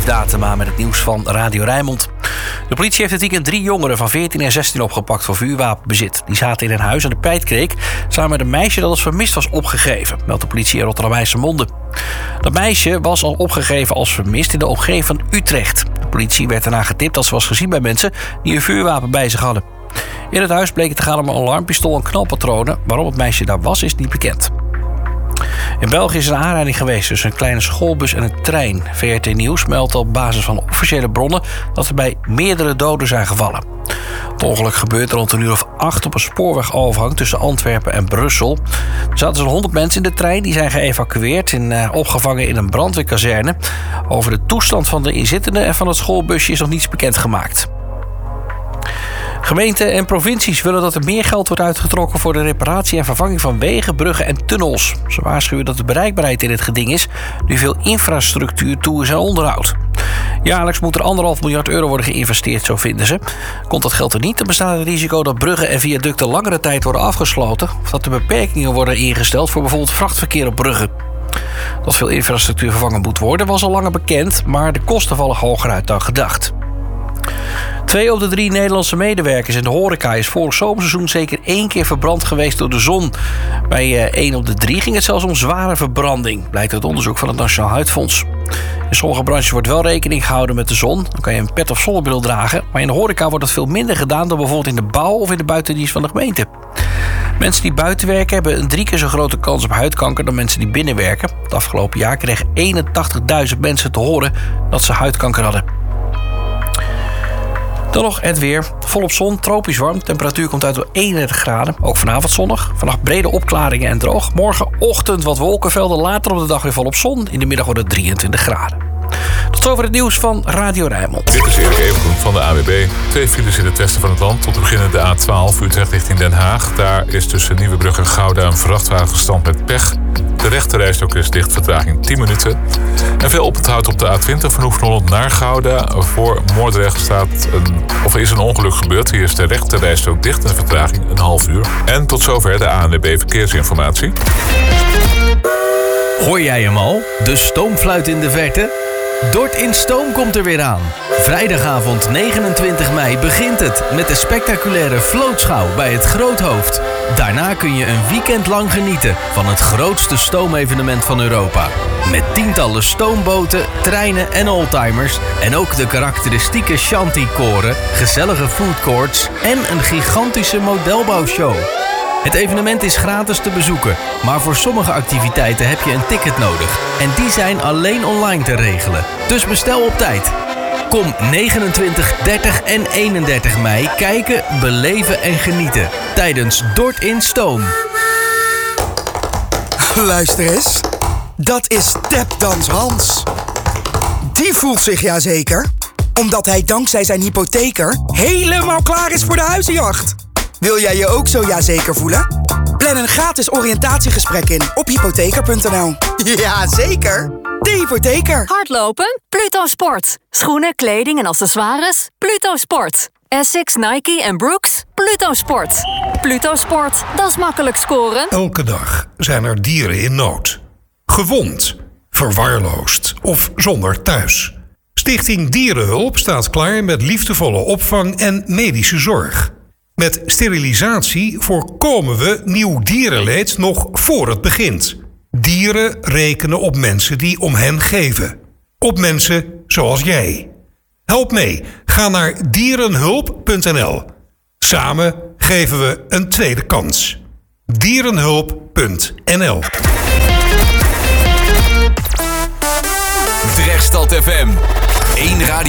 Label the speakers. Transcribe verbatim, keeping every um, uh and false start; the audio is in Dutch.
Speaker 1: Steve Datema met het nieuws van Radio Rijnmond. De politie heeft dit weekend drie jongeren van veertien en zestien opgepakt voor vuurwapenbezit. Die zaten in een huis aan de Pijtkreek samen met een meisje dat als vermist was opgegeven, meldt de politie in Rotterdam-IJsselmonde. Dat meisje was al opgegeven als vermist in de omgeving van Utrecht. De politie werd daarna getipt dat ze was gezien bij mensen die een vuurwapen bij zich hadden. In het huis bleek het te gaan om een alarmpistool en knalpatronen. Waarom het meisje daar was, is niet bekend. In België is een aanrijding geweest tussen een kleine schoolbus en een trein. V R T Nieuws meldt op basis van officiële bronnen dat er bij meerdere doden zijn gevallen. Het ongeluk gebeurt rond een uur of acht op een spoorwegovergang tussen Antwerpen en Brussel. Er zaten zo'n honderd mensen in de trein, die zijn geëvacueerd en uh, opgevangen in een brandweerkazerne. Over de toestand van de inzittenden en van het schoolbusje is nog niets bekendgemaakt. Gemeenten en provincies willen dat er meer geld wordt uitgetrokken voor de reparatie en vervanging van wegen, bruggen en tunnels. Ze waarschuwen dat de bereikbaarheid in het geding is, nu veel infrastructuur toe is aan onderhoud. Jaarlijks moet er anderhalf miljard euro worden geïnvesteerd, zo vinden ze. Komt dat geld er niet, dan bestaat het risico dat bruggen en viaducten langere tijd worden afgesloten, of dat er beperkingen worden ingesteld voor bijvoorbeeld vrachtverkeer op bruggen. Dat veel infrastructuur vervangen moet worden was al langer bekend, maar de kosten vallen hoger uit dan gedacht. Twee op de drie Nederlandse medewerkers in de horeca is vorig zomerseizoen zeker één keer verbrand geweest door de zon. Bij uh, één op de drie ging het zelfs om zware verbranding, blijkt uit onderzoek van het Nationaal Huidfonds. In sommige branches wordt wel rekening gehouden met de zon. Dan kan je een pet of zonnebril dragen. Maar in de horeca wordt het veel minder gedaan dan bijvoorbeeld in de bouw of in de buitendienst van de gemeente. Mensen die buiten werken hebben een drie keer zo grote kans op huidkanker dan mensen die binnen werken. Het afgelopen jaar kregen eenentachtigduizend mensen te horen dat ze huidkanker hadden. Dan nog het weer. Volop zon, tropisch warm. Temperatuur komt uit op eenendertig graden. Ook vanavond zonnig. Vannacht brede opklaringen en droog. Morgenochtend wat wolkenvelden. Later op de dag weer volop zon. In de middag wordt het drieëntwintig graden. Tot zover het nieuws van Radio Rijnmond.
Speaker 2: Dit is Erik Evengroen van de A W B. Twee files in het westen van het land. Tot te beginnen de A twaalf Utrecht richting Den Haag. Daar is tussen Nieuwebrug en Gouda een vrachtwagen gestrand met pech. De rechterrijstrook is dicht, vertraging tien minuten. En veel oponthoud op de A twintig van Hoek van Holland naar Gouda. Voor Moordrecht staat een, of is een ongeluk gebeurd. Hier is de rechterrijstrook dicht en vertraging een half uur. En tot zover de A N W B Verkeersinformatie.
Speaker 3: Hoor jij hem al? De stoomfluit in de verte? Dort in Stoom komt er weer aan. Vrijdagavond negenentwintig mei begint het met de spectaculaire vlootschouw bij het Groothoofd. Daarna kun je een weekend lang genieten van het grootste stoomevenement van Europa. Met tientallen stoomboten, treinen en oldtimers en ook de karakteristieke shanty-koren, gezellige foodcourts en een gigantische modelbouwshow. Het evenement is gratis te bezoeken, maar voor sommige activiteiten heb je een ticket nodig. En die zijn alleen online te regelen. Dus bestel op tijd. Kom negenentwintig, dertig en eenendertig mei kijken, beleven en genieten. Tijdens Dort in Stoom.
Speaker 4: Luister eens. Dat is Tapdans Hans. Die voelt zich ja zeker, omdat hij dankzij zijn hypotheker helemaal klaar is voor de huizenjacht. Wil jij je ook zo jazeker voelen? Plan een gratis oriëntatiegesprek in op hypotheker punt n l. Ja, zeker. De hypotheker.
Speaker 5: Hardlopen? Pluto Sport. Schoenen, kleding en accessoires? Pluto Sport. Essex, Nike en Brooks? Pluto Sport. Pluto Sport, dat is makkelijk scoren.
Speaker 6: Elke dag zijn er dieren in nood. Gewond, verwaarloosd of zonder thuis. Stichting Dierenhulp staat klaar met liefdevolle opvang en medische zorg. Met sterilisatie voorkomen we nieuw dierenleed nog voor het begint. Dieren rekenen op mensen die om hen geven. Op mensen zoals jij. Help mee. Ga naar dierenhulp punt n l. Samen geven we een tweede kans. dierenhulp punt n l.
Speaker 7: Drechtstad F M. Eén radio.